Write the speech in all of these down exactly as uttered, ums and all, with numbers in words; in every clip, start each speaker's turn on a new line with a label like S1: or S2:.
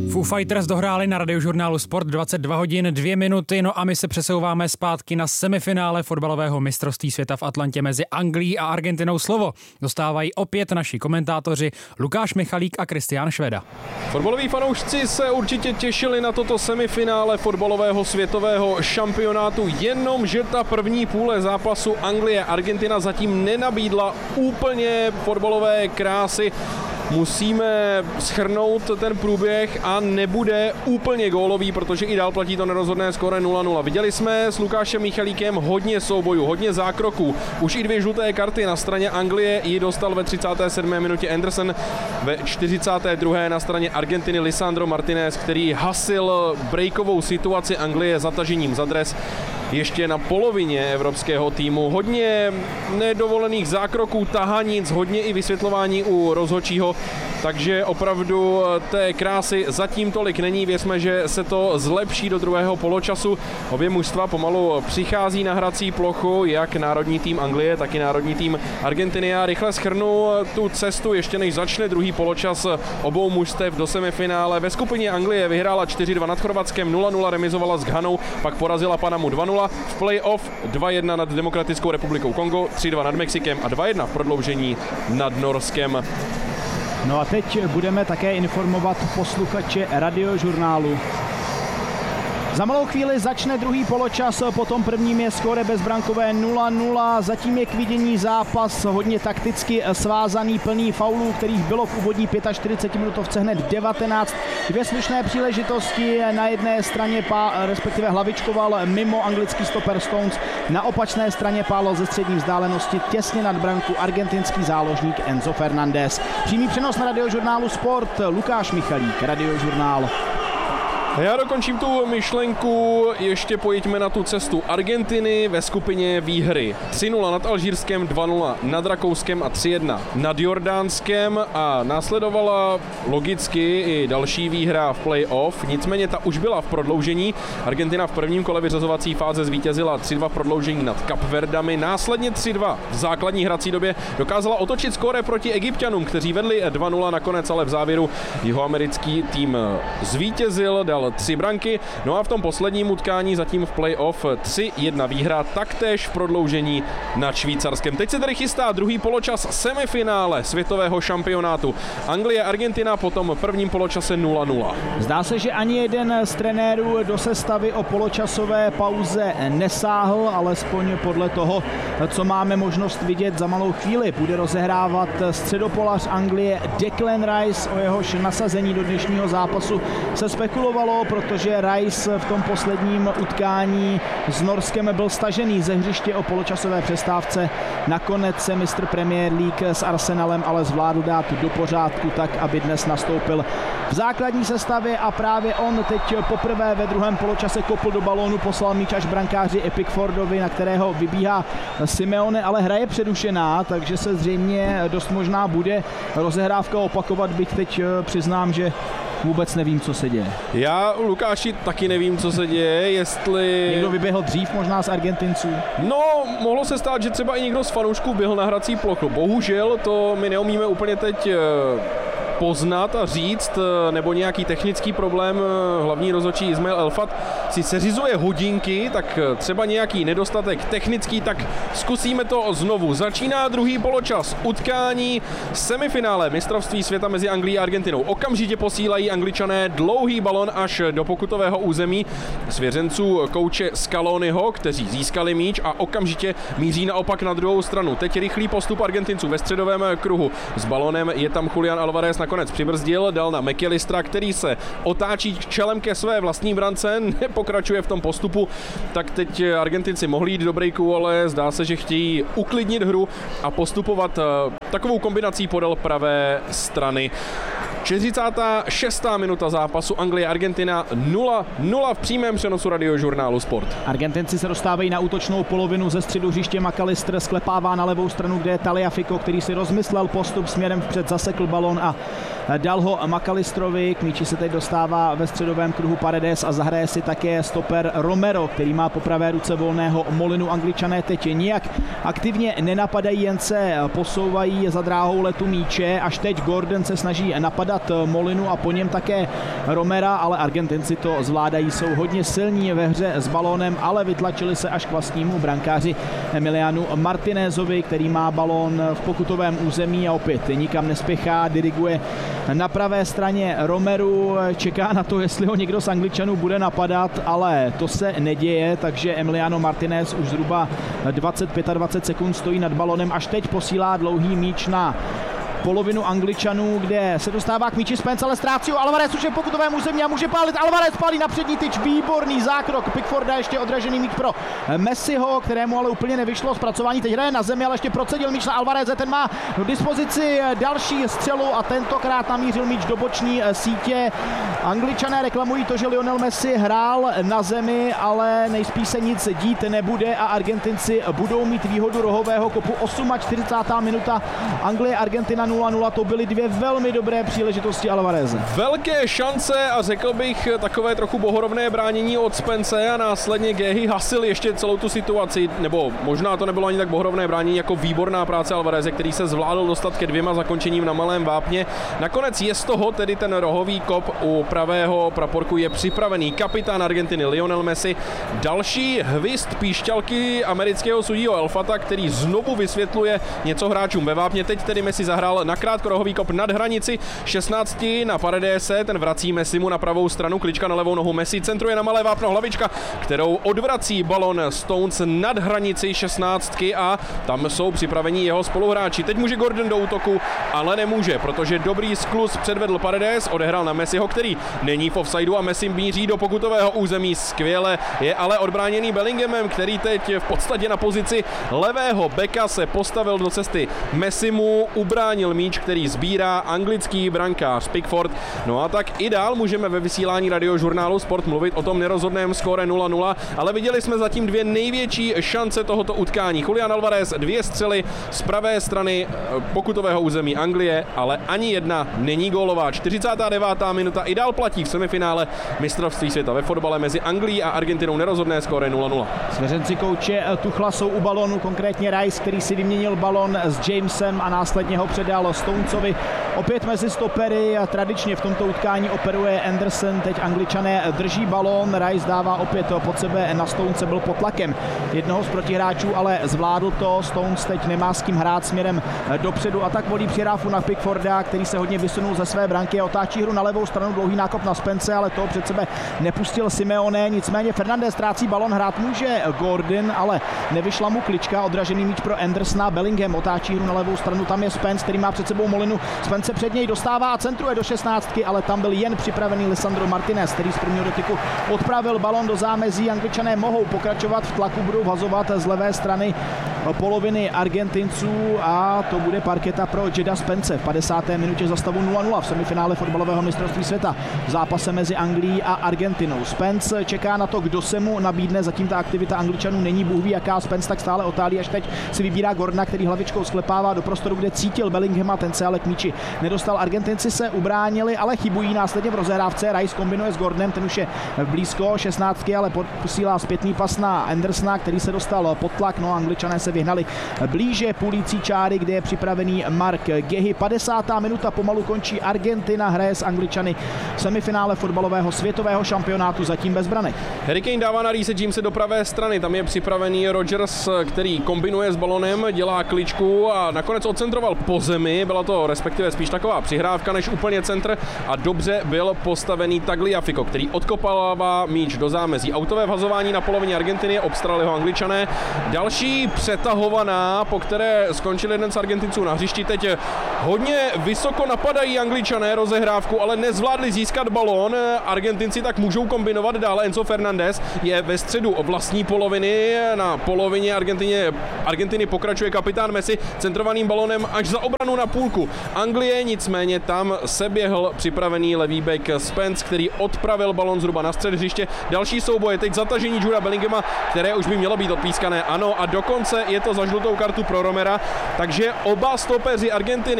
S1: Foo Fighters dohráli na Radiožurnálu Sport dvacet dva hodin dvě minuty, no a my se přesouváme zpátky na semifinále fotbalového mistrovství světa v Atlantě mezi Anglií a Argentinou. Slovo dostávají opět naši komentátoři Lukáš Michalík a Kristián Šveda.
S2: Fotbaloví fanoušci se určitě těšili na toto semifinále fotbalového světového šampionátu, jenomže ta první půle zápasu Anglie-Argentina zatím nenabídla úplně fotbalové krásy. Musíme shrnout ten průběh a nebude úplně gólový, protože i dál platí to nerozhodné skóre nula nula. Viděli jsme s Lukášem Michalíkem hodně soubojů, hodně zákroků. Už i dvě žluté karty na straně Anglie ji dostal ve třicáté sedmé minutě Anderson, ve čtyřicáté druhé na straně Argentiny Lisandro Martinez, který hasil breakovou situaci Anglie zatažením za dres ještě na polovině evropského týmu. Hodně nedovolených zákroků, tahanic, hodně i vysvětlování u rozhodčího, takže opravdu té krásy zatím tolik není. Věřme, že se to zlepší do druhého poločasu. Obě mužstva pomalu přichází na hrací plochu, jak národní tým Anglie, tak i národní tým Argentiny. Já rychle shrnu tu cestu, ještě než začne druhý poločas obou mužstev do semifinále. Ve skupině Anglie vyhrála čtyři dva nad Chorvatskem, nula nula remizovala s Ghanou, pak porazila Panamu dva nula, v play-off dva jedna nad Demokratickou republikou Kongo, tři dva nad Mexikem a dva jedna v prodloužení nad Norskem.
S3: No a teď budeme také informovat posluchače Radiožurnálu. Za malou chvíli začne druhý poločas, po tom prvním je skóre bezbrankové nula nula, zatím je k vidění zápas hodně takticky svázaný, plný faulů, kterých bylo v úvodní čtyřiceti pěti minutovce hned devatenáct. Dvě slušné příležitosti, na jedné straně pá, respektive hlavičkoval mimo anglický stoper Stones, na opačné straně pálil ze střední vzdálenosti těsně nad branku argentinský záložník Enzo Fernández. Přímý přenos na Radiožurnálu Sport, Lukáš Michalík, Radiožurnál.
S2: Já dokončím tu myšlenku, ještě pojďme na tu cestu Argentiny ve skupině výhry. tři nula nad Alžírskem, dva nula nad Rakouskem a tři jedna nad Jordánskem a následovala logicky i další výhra v play-off, nicméně ta už byla v prodloužení. Argentina v prvním kole vyřazovací fáze zvítězila tři dva v prodloužení nad Kapverdami, následně tři dva v základní hrací době dokázala otočit skóre proti Egypťanům, kteří vedli dva nula nakonec, ale v závěru jihoamerický tým zvítězil, dal tři branky, no a v tom posledním utkání zatím v play-off tři jedna výhra, taktéž v prodloužení nad Švýcarskem. Teď se tady chystá druhý poločas semifinále světového šampionátu. Anglie, Argentina po tom prvním poločase nula nula.
S3: Zdá se, že ani jeden z trenérů do sestavy o poločasové pauze nesáhl, alespoň podle toho, co máme možnost vidět za malou chvíli. Bude rozehrávat středopolař Anglie Declan Rice, o jehož nasazení do dnešního zápasu se spekulovalo, protože Rice v tom posledním utkání s Norskem byl stažený ze hřiště o poločasové přestávce. Nakonec se mistr Premier League s Arsenalem ale zvládl dát do pořádku tak, aby dnes nastoupil v základní sestavě a právě on teď poprvé ve druhém poločase kopl do balónu, poslal míč až brankáři Pickfordovi, na kterého vybíhá Simeone, ale hra je přerušená, takže se zřejmě dost možná bude rozehrávka opakovat, byť teď přiznám, že vůbec nevím, co se děje.
S2: Já, Lukáši, taky nevím, co se děje, jestli...
S3: Někdo vyběhl dřív možná z Argentinců?
S2: No, mohlo se stát, že třeba i někdo z fanoušků běhl na hrací plochu. Bohužel to my neumíme úplně teď poznat a říct, nebo nějaký technický problém. Hlavní rozhodčí Ismail Elfat si seřizuje hodinky, tak třeba nějaký nedostatek technický, tak zkusíme to znovu. Začíná druhý poločas utkání semifinále mistrovství světa mezi Anglií a Argentinou. Okamžitě posílají Angličané dlouhý balon až do pokutového území svěřenců kouče Scaloniho, kteří získali míč a okamžitě míří naopak na druhou stranu. Teď rychlý postup Argentinců ve středovém kruhu. S balonem je tam Julian Alvarez, nakonec přibrzdil, dal na McAllistera, který se otáčí čelem ke své vlastní brance, nepokračuje v tom postupu, tak teď Argentinci mohli jít do breaku, ale zdá se, že chtějí uklidnit hru a postupovat takovou kombinací podél pravé strany. čtyřicátá šestá minuta zápasu Anglie-Argentina nula nula v přímém přenosu Radiožurnálu Sport.
S3: Argentinci se dostávají na útočnou polovinu ze středu hřiště. McAllister sklepává na levou stranu, kde je Tagliafico, který si rozmyslel postup směrem vpřed, zasekl balon a dal ho McAllisterovi, k míči se teď dostává ve středovém kruhu Paredes a zahraje si také stoper Romero, který má po pravé ruce volného Molinu. Angličané teď nijak aktivně nenapadají, jen se posouvají za dráhou letu míče, až teď Gordon se snaží napadat Molinu a po něm také Romera, ale Argentinci to zvládají, jsou hodně silní ve hře s balónem, ale vytlačili se až k vlastnímu brankáři Emilianu Martinézovi, který má balón v pokutovém území a opět nikam nespěchá, diriguje na pravé straně Romeru, čeká na to, jestli ho někdo z Angličanů bude napadat, ale to se neděje, takže Emiliano Martinez už zhruba dvacet až dvacet pět sekund stojí nad balonem, až teď posílá dlouhý míč na polovinu Angličanů, kde se dostává k míči Spence, ale ztrácí ho Alvarez už je v pokutovém území a může pálit. Alvarez pálí na přední tyč, výborný zákrok Pickforda, ještě odražený míč pro Messiho, kterému ale úplně nevyšlo zpracování. Teď hraje na zemi, ale ještě procedil míč na Alvareze, ten má k dispozici další střelu a tentokrát namířil míč do boční sítě. Angličané reklamují to, že Lionel Messi hrál na zemi, ale nejspíš se nic dít nebude a Argentinci budou mít výhodu rohového kopu. čtyřicátá osmá minuta, Anglie, Argentina nula nula, to byly dvě velmi dobré příležitosti Alvareze.
S2: Velké šance a řekl bych takové trochu bohorovné bránění od Spence a následně Gehy hasil ještě celou tu situaci, nebo možná to nebylo ani tak bohorovné bránění jako výborná práce Alvareze, který se zvládl dostat ke dvěma zakončením na malém vápně. Nakonec je z toho tedy ten rohový kop u pravého praporku je připravený kapitán Argentiny Lionel Messi. Další hvist píšťalky amerického sudího Elfata, který znovu vysvětluje něco hráčům ve vápně. Teď tedy Messi zahrál nakrátko rohový kop nad hranici šestnácti na Paredese, ten vrací Messimu na pravou stranu, klička na levou nohu, Messi centruje na malé vápno, hlavička, kterou odvrací balon Stones nad hranici šestnáctky a tam jsou připraveni jeho spoluhráči. Teď může Gordon do útoku, ale nemůže, protože dobrý skluz předvedl Paredes, odehrál na Messiho, který není v offsideu a Messi míří do pokutového území. Skvěle je ale odbráněný Bellinghamem, který teď v podstatě na pozici levého beka se postavil do cesty Messimu, ubránil míč, který sbírá anglický brankář Pickford. No a tak i dál můžeme ve vysílání radiožurnálu Sport mluvit o tom nerozhodném skóre nula nula, ale viděli jsme zatím dvě největší šance tohoto utkání. Julián Alvarez dvě střely z pravé strany pokutového území Anglie, ale ani jedna není gólová. čtyřicátá devátá minuta, i dál platí v semifinále mistrovství světa ve fotbale mezi Anglií a Argentinou nerozhodné skóre nula nula.
S3: Svěřenci kouče Tuchla jsou u balonu, konkrétně Rice, který si vyměnil balon s Jamesem a následně ho předal Stonesovi. Opět mezi stopery a tradičně v tomto utkání operuje Anderson, teď Angličané drží balón, Rice dává opět pod sebe na Stonese, byl pod tlakem jednoho z protihráčů, ale zvládl to, Stones teď nemá s kým hrát směrem dopředu a tak volí přihrávku na Pickforda, který se hodně vysunul ze své branky a otáčí hru na levou stranu, dlouhý nákop na Spence, ale to před sebe nepustil Simeone, nicméně Fernandez ztrácí balon, hrát může Gordon, ale nevyšla mu klička, odražený míč pro Andersona, Bellingham otáčí hru na levou stranu, tam je Spence, který má před sebou Molinu, Spence před něj dostává a centruje do šestnáctky, ale tam byl jen připravený Lisandro Martinez, který z prvního dotyku odpravil balon do zámezí. Angličané mohou pokračovat v tlaku, budou vazovat z levé strany poloviny Argentinců a to bude parketa pro Jeda Spence v padesáté minutě za stavu nula nula v semifinále fotbalového mistrovství světa v zápase mezi Anglií a Argentinou. Spence čeká na to, kdo se mu nabídne, zatím ta aktivita Angličanů není bůh ví jaká, Spence tak stále otálí, až teď si vybírá Gordona, který hlavičkou sklepává do prostoru, kde cítil Bellinghama, ten se ale k míči nedostal. Argentinci se ubránili, ale chybují následně v rozehrávce. Rice kombinuje s Gordonem, ten už je blízko šestnáctky, ale posílá zpětný pas na Andersona, který se dostal pod tlak. No, Angličané se vyhnali blíže půlící čáry, kde je připravený Mark Gehy. padesátá minuta pomalu končí, Argentina hraje s Angličany v semifinále fotbalového světového šampionátu zatím bez branek.
S2: Harry Kane dává na Reese Jamese do pravé strany, tam je připravený Rodgers, který kombinuje s balonem, dělá kličku a nakonec odcentroval po zemi, byla to respektive spíš taková přihrávka než úplně centr a dobře byl postavený Tagliafico, který odkopává míč do zámezí. Autové vhazování na polovině Argentiny, obstrali ho Angličané. Další přetahovaná, po které skončil jeden z Argentinců na hřišti. Teď hodně vysoko napadají Angličané rozehrávku, ale nezvládli získat balón. Argentinci tak můžou kombinovat dále. Enzo Fernandez je ve středu vlastní poloviny. Na polovině Argentině, Argentiny pokračuje kapitán Messi centrovaným balonem až za obranu na půlku Anglie, nicméně tam se běhl připravený levý back Spence, který odpravil balon zhruba na střed hřiště. Další souboje, teď zatažení Juda Bellinghama, které už by mělo být odpískané. Ano, a dokonce je to za žlutou kartu pro Romera, takže oba stopeři Argentiny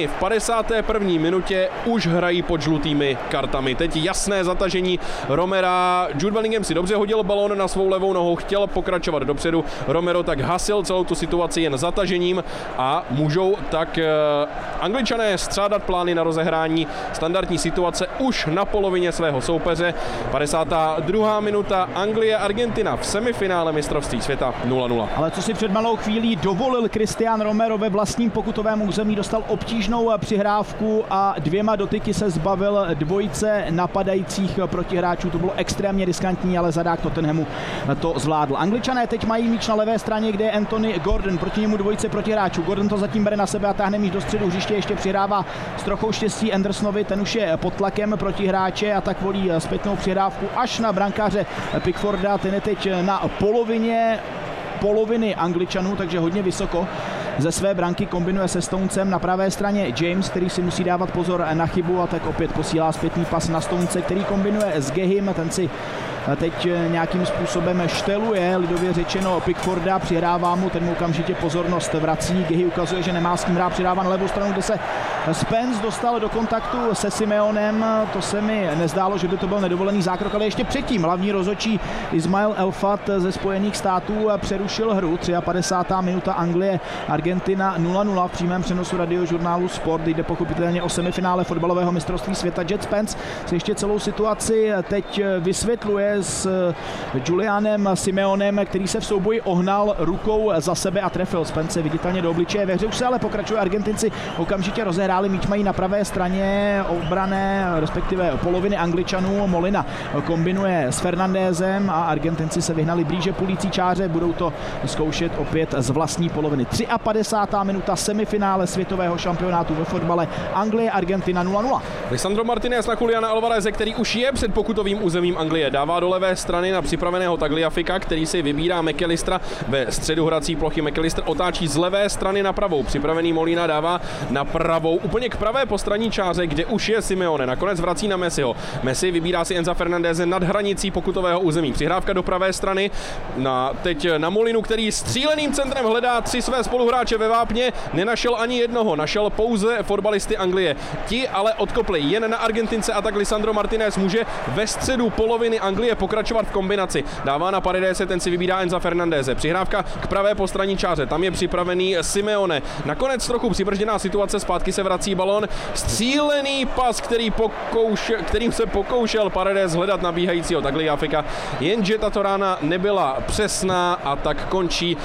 S2: Angličani v padesáté první minutě už hrají pod žlutými kartami. Teď jasné zatažení Romera. Jude Bellingham si dobře hodil balón na svou levou nohou, chtěl pokračovat dopředu. Romero tak hasil celou tu situaci jen zatažením a můžou tak Angličané střádat plány na rozehrání standardní situace už na polovině svého soupeře. padesátá druhá minuta, Anglie Argentina v semifinále mistrovství světa nula nula.
S3: Ale co si před malou chvílí dovolil Cristian Romero ve vlastním pokutovém území, dostal obtížnou přihrávku a dvěma dotyky se zbavil dvojice napadajících protihráčů. To bylo extrémně riskantní, ale zadák Tottenhamu to zvládl. Angličané teď mají míč na levé straně, kde je Anthony Gordon, proti němu dvojice protihráčů. Gordon to zatím bere na sebe a táhne míč do středu hřiště, ještě přihrává s trochou štěstí Andersonovi, ten už je pod tlakem protihráče a tak volí zpětnou přihrávku až na brankáře Pickforda, ten je teď na polovině poloviny Angličanů, takže hodně vysoko ze své branky, kombinuje se Stonesem, na pravé straně James, který si musí dávat pozor na chybu a tak opět posílá zpětný pas na Stonese, který kombinuje s Gehim, ten si teď nějakým způsobem šteluje, lidově řečeno Pickforda, přihrává mu, ten mu okamžitě pozornost vrací, Gehy ukazuje, že nemá s kým hrát, přidává na levou stranu, kde se Spence dostal do kontaktu se Simeonem, to se mi nezdálo, že by to byl nedovolený zákrok, ale ještě předtím hlavní rozhodčí Ismail Elfat ze Spojených států přerušil hru, padesátá třetí minuta, Anglie Argentina nula nula v přímém přenosu radiožurnálu Sport, jde pochopitelně o semifinále fotbalového mistrovství světa. Jet Spence si ještě celou situaci teď vysvětluje s Julianem Simeonem, který se v souboji ohnal rukou za sebe a trefil Spence viditelně do obličeje. Ve hře už se ale pokračuje, Argentinci okamžitě rozehráli, míč mají na pravé straně obrané, respektive poloviny Angličanů. Molina kombinuje s Fernandézem a Argentinci se vyhnali blíže půlící čáře, budou to zkoušet opět z vlastní poloviny. padesátá třetí minuta, semifinále světového šampionátu ve fotbale, Anglie Argentina nula nula.
S2: Lisandro Martinez na Juliana Alvareze, který už je před pokutovým územím Anglie, dává do levé strany na připraveného Tagliafika, který si vybírá McAllistera ve středu hrací plochy. McAllister otáčí z levé strany na pravou, připravený Molina dává na pravou, úplně k pravé postranní čáře, kde už je Simeone. Nakonec vrací na Messiho. Messi vybírá si Enza Fernandéze nad hranicí pokutového území. Přihrávka do pravé strany, na, teď na Molinu, který stříleným centrem hledá tři své spoluhráče ve vápně, nenašel ani jednoho, našel pouze fotbalisty Anglie. Ti ale odkopli jen na Argentince a tak Lisandro Martinez může ve středu poloviny Anglie pokračovat v kombinaci. Dává na Paredese, ten si vybírá Enza Fernandéze. Přihrávka k pravé postranní čáře, tam je připravený Simeone. Nakonec trochu přibržděná situace, zpátky se vrací balon. Střílený pas, který pokouš, kterým se pokoušel Paredes hledat nabíhajícího Tagliafika, jenže tato rána nebyla přesná a tak končí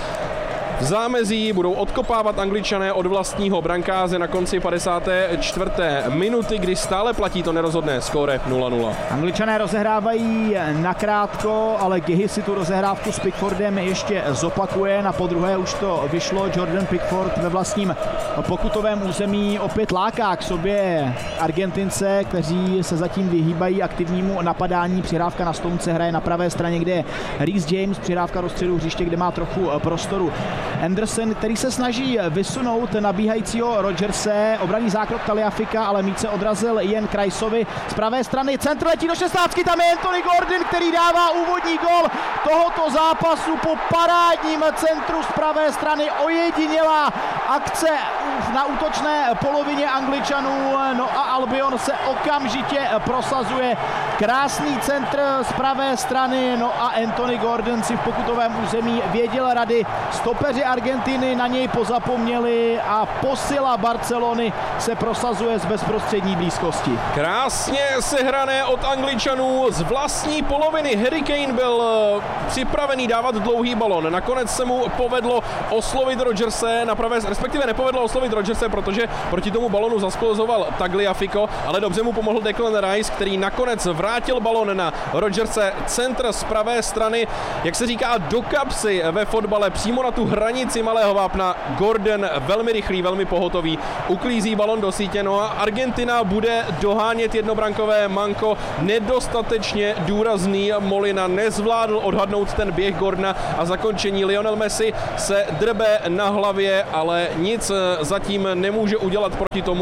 S2: v zámezí. Budou odkopávat Angličané od vlastního brankáře na konci padesáté čtvrté minuty, kdy stále platí to nerozhodné skóre nula nula.
S3: Angličané rozehrávají nakrátko, ale Gehy si tu rozehrávku s Pickfordem ještě zopakuje. Na podruhé už to vyšlo. Jordan Pickford ve vlastním pokutovém území opět láká k sobě Argentince, kteří se zatím vyhýbají aktivnímu napadání. Přihrávka na Stonese, hraje na pravé straně, kde je Reece James, přihrávka do středu hřiště, kde má trochu prostoru Anderson, který se snaží vysunout nabíhajícího Rodgerse, obranný zákrok Tagliafika, ale míč se odrazil jen Krajsovi. Z pravé strany centr letí do šestnáctky, tam je Anthony Gordon, který dává úvodní gol tohoto zápasu po parádním centru z pravé strany. Ojedinělá akce na útočné polovině Angličanů, no a Albion se okamžitě prosazuje. Krásný centr z pravé strany, no a Anthony Gordon si v pokutovém území věděl rady. Stopeři Argentiny na něj pozapomněli a posila Barcelony se prosazuje z bezprostřední blízkosti.
S2: Krásně sehrané od Angličanů z vlastní poloviny. Harry Kane byl připravený dávat dlouhý balon. Nakonec se mu povedlo oslovit Rodgerse na pravé, respektive nepovedlo oslovit Rodgerse, protože proti tomu balonu zasklozoval Tagliafico, ale dobře mu pomohl Declan Rice, který nakonec vrátil balon na Rodgerse, centr z pravé strany, jak se říká, do kapsy ve fotbale, přímo na tu hranici malého vápna. Gordon velmi rychlý, velmi pohotový, uklízí balon do sítě, no a Argentina bude dohánět jednobrankové manko. Nedostatečně důrazný Molina nezvládl odhadnout ten běh Gordona a zakončení. Lionel Messi se drbe na hlavě, ale nic zatím nemůže udělat proti tomu,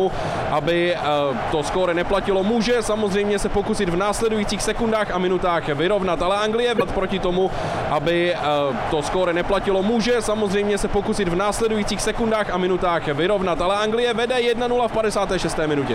S2: aby to skóre neplatilo. Může samozřejmě se pokusit v následujících sekundách a minutách vyrovnat, ale Anglie proti tomu, aby to skóre neplatilo. Může samozřejmě se pokusit v následujících sekundách a minutách vyrovnat, ale Anglie vede jedna nula v padesáté šesté minutě.